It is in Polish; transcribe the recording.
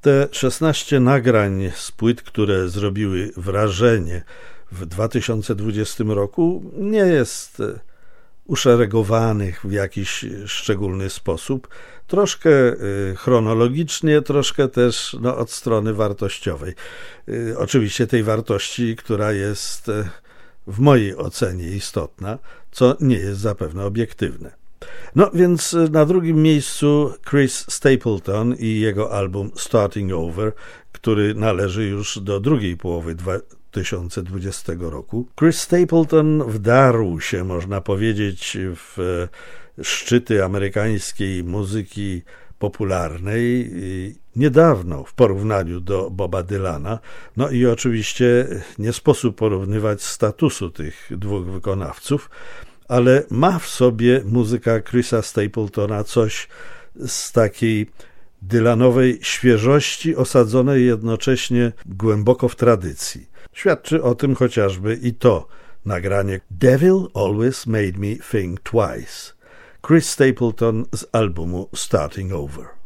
Te 16 nagrań z płyt, które zrobiły wrażenie w 2020 roku, nie jest uszeregowanych w jakiś szczególny sposób. Troszkę chronologicznie, troszkę też od strony wartościowej. Oczywiście tej wartości, która jest w mojej ocenie istotna, co nie jest zapewne obiektywne. No więc na drugim miejscu Chris Stapleton i jego album Starting Over, który należy już do drugiej połowy 2020 roku. Chris Stapleton wdarł się, można powiedzieć, w szczyty amerykańskiej muzyki popularnej niedawno w porównaniu do Boba Dylana. No i oczywiście nie sposób porównywać statusu tych dwóch wykonawców, ale ma w sobie muzyka Chrisa Stapletona coś z takiej Dylanowej świeżości, osadzonej jednocześnie głęboko w tradycji. Świadczy o tym chociażby i to nagranie Devil Always Made Me Think Twice. Chris Stapleton z albumu Starting Over.